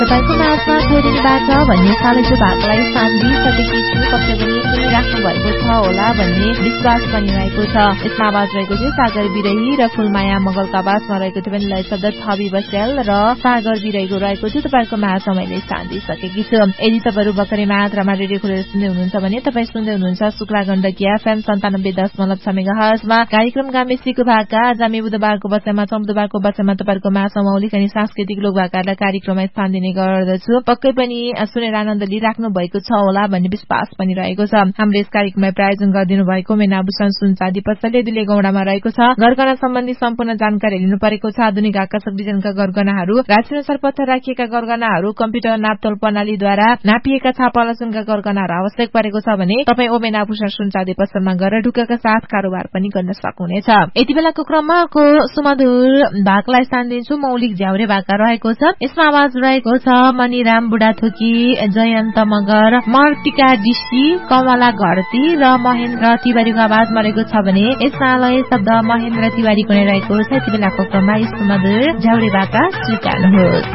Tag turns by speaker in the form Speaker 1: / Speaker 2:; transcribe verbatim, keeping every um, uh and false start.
Speaker 1: तपाईको माझमा थोरिनीबाट भन्ने सालैको भागलाई सान्दिसकेकी छु। पक्कै पनि सुनिराख्नु भएको छ होला भन्ने विश्वास पनि रहेको छ। यसमा आवाज रहेको थियो सागर बिरही र फुलमाया मगलका आवाजमा रहेको थियो पनि लय शब्द छवि बस्याल र सागर बिरहीको रहेको थियो तपाईँको माझमा मैले सान्दिसकेकी छु। यदि तपाईँहरू भर्खरै मात्रामा रेडियो खोलेर सुन्दै हुनुहुन्छ भने तपाईँ सुन्दै हुनुहुन्छ शुक्ला गण्डकी एफएम सन्तानब्बे दशमलव छ मेगाहर्जमा कार्यक्रम गामेसीको भाका। आगामी बुधबारको बच्चामा छ बुधबारको बच्चामा तपाईँको माझमा मौलिक अनि सांस्कृतिक लोकभाकालाई कार्यक्रममा स्थान दिने गर्दछु। पक्कै पनि सुनेर आनन्द लिइराख्नु भएको छ होला भन्ने विश्वास पनि रहेको छ। हाम्रो यस कार्यक्रमलाई प्रायोजन गरिदिनु भएको मेनाभूषण सुनचाँदी पसलले दिले गौडामा रहेको छ। गरगहना सम्बन्धी सम्पूर्ण जानकारी लिनु परेको छ। आधुनिक आकर्षक डिजाइनका गरगहनाहरू, राशिअनुसार पत्थर राखिएका गरगहनाहरू, कम्प्युटर नापतोल प्रणालीद्वारा नापिएका छापा लसुनका गरगहनाहरू आवश्यक परेको छ भने तपाईँ ओ मेनाभूषण सुनचाँदी पसलमा गएर ढुक्कका साथ कारोबार पनि गर्न सक्नुहुनेछ। यति बेलाको क्रमको सुमधुर भागलाई स्थान दिन्छु। मौलिक झ्याउरे भाका रहेको छ। यसमा आवाज रहेको छ मणिराम बुढाथोकी, जयन्त मगर, मर्तिका डिसी, कमला घरती र महेन्द्र तिवारीको आवाजमा रहेको छ भने यसमा लय शब्द महेन्द्र तिवारीको नै रहेको छ। यति बेलाको क्रममा सुमधुर झ्याउरे भाका स्वीकार्नुहोस्।